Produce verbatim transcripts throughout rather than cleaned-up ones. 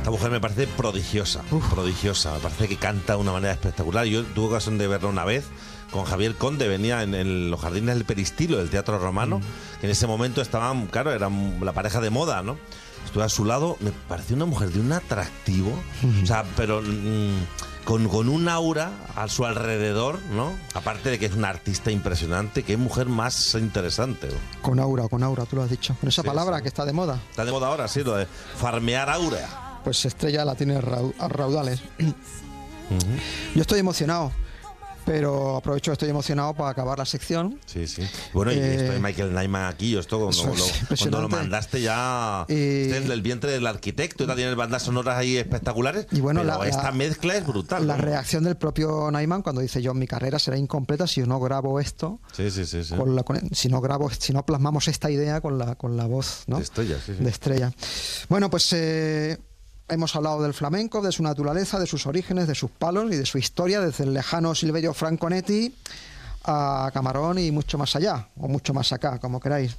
Esta mujer me parece prodigiosa, Uf. prodigiosa. Me parece que canta de una manera espectacular. Yo tuve ocasión de verla una vez con Javier Conde, venía en, en los jardines del Peristilo, del Teatro Romano, mm. que en ese momento estaban, claro, eran la pareja de moda, ¿no? Estuve a su lado, me pareció una mujer de un atractivo, mm. o sea, pero mmm, con, con un aura a su alrededor, ¿no? Aparte de que es una artista impresionante, qué mujer más interesante, ¿no? Con aura, con aura, tú lo has dicho. Con esa Sí, palabra sí. que está de moda. Está de moda ahora, sí, lo de farmear aura. Pues Estrella la tiene a raudales. Uh-huh. Yo estoy emocionado, pero aprovecho que estoy emocionado para acabar la sección. Sí, sí. Bueno, y eh, esto de Michael Nyman aquí, yo esto cuando, lo, cuando lo mandaste ya, eh, este es del vientre del arquitecto, y tiene bandas sonoras ahí espectaculares, y bueno, pero la, esta la, mezcla es brutal. La ¿no? reacción del propio Nyman cuando dice: yo, mi carrera será incompleta si no grabo esto, sí, sí, sí, sí. Con la, con, si no grabo, si no plasmamos esta idea con la, con la voz, ¿no? De Estrella, sí, sí. De Estrella. Bueno, pues... Eh, hemos hablado del flamenco, de su naturaleza, de sus orígenes, de sus palos y de su historia, desde el lejano Silverio Franconetti a Camarón y mucho más allá, o mucho más acá, como queráis.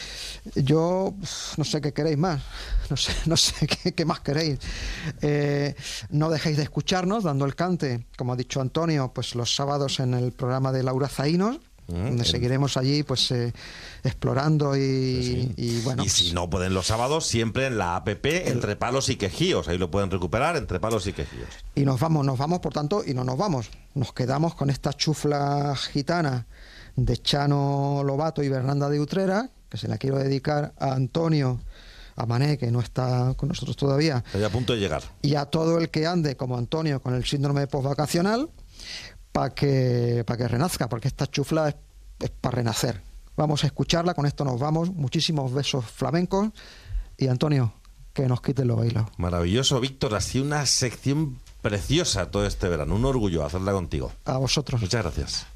Yo no sé qué queréis más, no sé, no sé qué, qué más queréis. Eh, no dejéis de escucharnos dando el cante, como ha dicho Antonio, pues los sábados en el programa de Laura Zaínos, Mm, donde el... seguiremos allí pues eh, explorando y, sí. y bueno. Y si pues... no pueden los sábados, siempre en la app Entre Palos y Quejíos, ahí lo pueden recuperar, Entre Palos y Quejíos. Y nos vamos, nos vamos por tanto, y no nos vamos, nos quedamos con esta chufla gitana de Chano Lobato y Bernarda de Utrera, que se la quiero dedicar a Antonio, a Mané, que no está con nosotros todavía. Está ya a punto de llegar. Y a todo el que ande como Antonio con el síndrome postvacacional, para que, pa que renazca, porque esta chufla es, es para renacer. Vamos a escucharla, con esto nos vamos. Muchísimos besos flamencos. Y Antonio, que nos quiten los bailos. Maravilloso, Víctor. Ha sido una sección preciosa todo este verano. Un orgullo hacerla contigo. A vosotros. Muchas gracias.